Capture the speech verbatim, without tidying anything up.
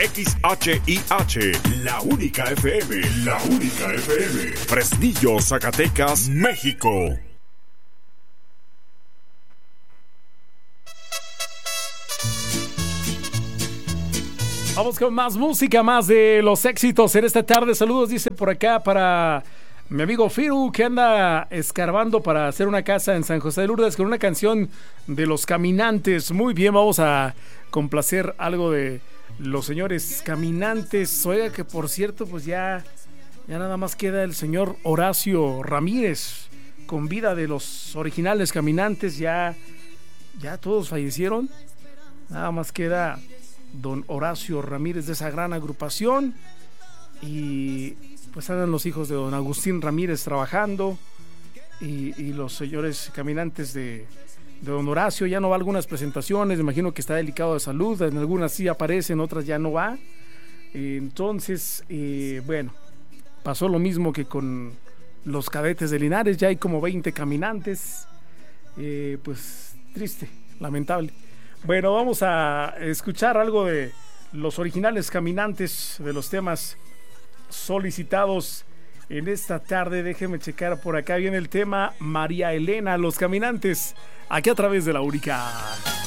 X H I H, la única F M, la única F M. Fresnillo, Zacatecas, México. Vamos con más música, más de los éxitos en esta tarde. Saludos, dice por acá, para mi amigo Firu, que anda escarbando para hacer una casa en San José de Lourdes con una canción de Los Caminantes. Muy bien, vamos a complacer algo de los señores Caminantes. Oiga, que por cierto, pues ya, ya nada más queda el señor Horacio Ramírez con vida de los originales Caminantes. Ya, ya todos fallecieron. Nada más queda don Horacio Ramírez de esa gran agrupación, y pues andan los hijos de don Agustín Ramírez trabajando, y, y los señores Caminantes de, de don Horacio. Ya no va a algunas presentaciones, me imagino que está delicado de salud, en algunas sí aparece, en otras ya no va. Entonces, eh, bueno, pasó lo mismo que con los Cadetes de Linares, ya hay como veinte Caminantes, eh, pues triste, lamentable. Bueno, vamos a escuchar algo de los originales Caminantes, de los temas solicitados en esta tarde. Déjeme checar, por acá viene el tema María Elena, Los Caminantes, aquí a través de la única.